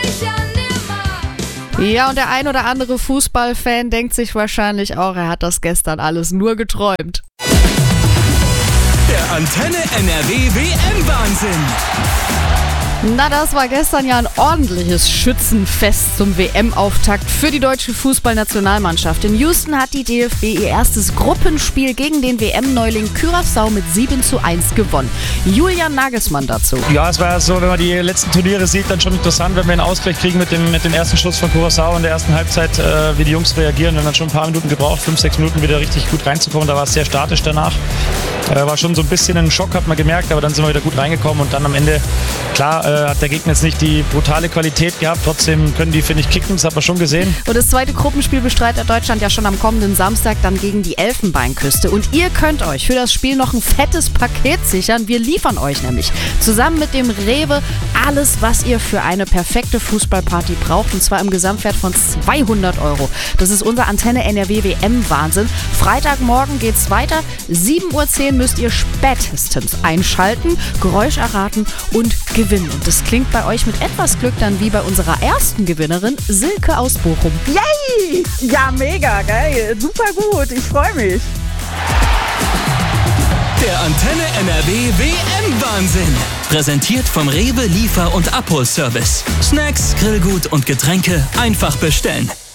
Ja, und der ein oder andere Fußballfan denkt sich wahrscheinlich auch, er hat das gestern alles nur geträumt. Der Antenne NRW WM-Wahnsinn. Na, das war gestern ja ein ordentliches Schützenfest zum WM-Auftakt für die deutsche Fußballnationalmannschaft. In Houston hat die DFB ihr erstes Gruppenspiel gegen den WM-Neuling Curaçao mit 7:1 gewonnen. Julian Nagelsmann dazu. Ja, es war so, wenn man die letzten Turniere sieht, dann schon interessant, wenn wir einen Ausgleich kriegen mit dem ersten Schuss von Curaçao in der ersten Halbzeit, wie die Jungs reagieren. Wir haben dann schon ein paar Minuten gebraucht, 5-6 Minuten wieder richtig gut reinzukommen. Da war es sehr statisch danach. War schon so ein bisschen ein Schock, hat man gemerkt, aber dann sind wir wieder gut reingekommen und dann am Ende, klar, hat der Gegner jetzt nicht die brutale Qualität gehabt, trotzdem können die, finde ich, kicken, das hat man schon gesehen. Und das zweite Gruppenspiel bestreitet Deutschland ja schon am kommenden Samstag dann gegen die Elfenbeinküste. Und ihr könnt euch für das Spiel noch ein fettes Paket sichern. Wir liefern euch nämlich zusammen mit dem Rewe alles, was ihr für eine perfekte Fußballparty braucht, und zwar im Gesamtwert von 200 €. Das ist unser Antenne NRW WM-Wahnsinn. Freitagmorgen geht's weiter. 7:10 Uhr müsst ihr spätestens einschalten, Geräusch erraten und gewinnen. Und das klingt bei euch mit etwas Glück dann wie bei unserer ersten Gewinnerin, Silke aus Bochum. Yay! Ja, mega geil. Super gut. Ich freue mich. Der Antenne NRW WM-Wahnsinn. Präsentiert vom Rewe Liefer- und Abholservice. Snacks, Grillgut und Getränke einfach bestellen.